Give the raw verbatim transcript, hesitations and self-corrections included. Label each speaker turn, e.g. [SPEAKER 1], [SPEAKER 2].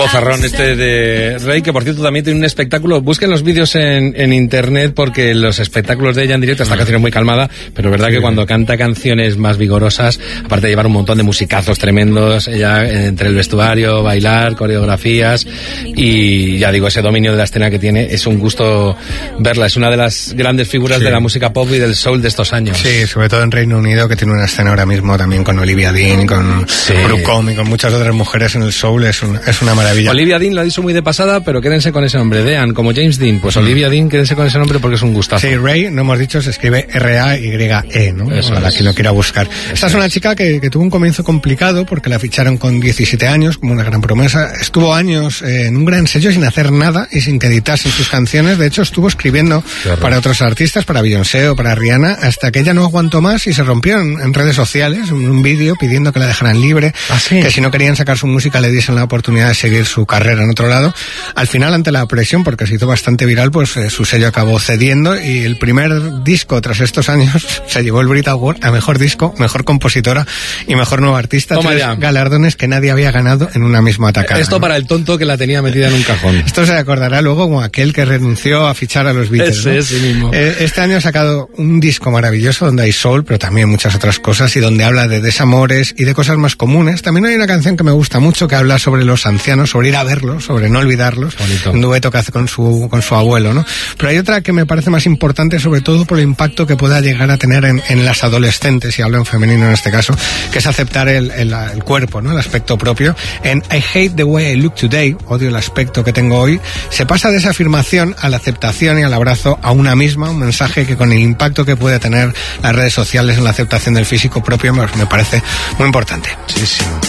[SPEAKER 1] bozarrón este de Rey, que por cierto también tiene un espectáculo. Busquen los vídeos en, en internet, porque los espectáculos de ella en directo, esta canción es muy calmada, pero es verdad sí. que cuando canta canciones más vigorosas, aparte de llevar un montón de musicazos tremendos, ella entre el vestuario, bailar, coreografías, y ya digo, ese dominio de la escena que tiene, es un gusto verla. Es una de las grandes figuras sí. de la música pop y del soul de estos años.
[SPEAKER 2] Sí, sobre todo en Reino Unido, que tiene una escena ahora mismo también con Olivia Dean, con sí. Brooke Comey, con muchas otras mujeres en el soul. Es, un, es una maravilla.
[SPEAKER 1] Olivia Dean lo ha dicho muy de pasada, pero quédense con ese nombre. Dean, como James Dean, pues mm. Olivia Dean, quédense con ese nombre porque es un gustazo.
[SPEAKER 2] Sí, Ray, no hemos dicho, se escribe R A Y E, ¿no? Eso para es. Quien lo quiera buscar. Eso Esta es una chica que, que tuvo un comienzo complicado porque la ficharon con diecisiete años, como una gran promesa. Estuvo años eh, en un gran sello sin hacer nada y sin que editasen sus canciones. De hecho, estuvo escribiendo para otros artistas, para Beyoncé o para Rihanna, hasta que ella no aguantó más y se rompió en, en redes sociales, en un vídeo pidiendo que la dejaran libre, ¿Ah, sí? que si no querían sacar su música le diesen la oportunidad de seguir su carrera en otro lado. Al final, ante la presión, porque se hizo bastante viral, pues eh, su sello acabó cediendo y el primer disco tras estos años se llevó el Brit Award a mejor disco, mejor compositora y mejor nueva artista.
[SPEAKER 1] Toma
[SPEAKER 2] tres
[SPEAKER 1] ya.
[SPEAKER 2] galardones que nadie había ganado en una misma atacada.
[SPEAKER 1] Esto, ¿no? Para el tonto que la tenía metida en un cajón.
[SPEAKER 2] Esto se acordará luego como aquel que renunció a fichar a los Beatles.
[SPEAKER 1] Ese,
[SPEAKER 2] ¿no?
[SPEAKER 1] ese mismo.
[SPEAKER 2] Eh, este año ha sacado un disco maravilloso donde hay soul, pero también muchas otras cosas, y donde habla de desamores y de cosas más comunes. También hay una canción que me gusta mucho que habla sobre los ancianos, sobre ir a verlos, sobre no olvidarlos. Bonito. Un dueto que hace con su con su abuelo, ¿no? Pero hay otra que me parece más importante, sobre todo por el impacto que pueda llegar a tener en, en las adolescentes, y hablo en femenino en este caso, que es aceptar el, el, el cuerpo, ¿no? El aspecto propio. En I Hate the Way I Look Today, odio el aspecto que tengo hoy, se pasa de esa afirmación a la aceptación y al abrazo a una misma, un mensaje que con el impacto que puede tener las redes sociales en la aceptación del físico propio me, me parece muy importante.
[SPEAKER 1] Sí, sí.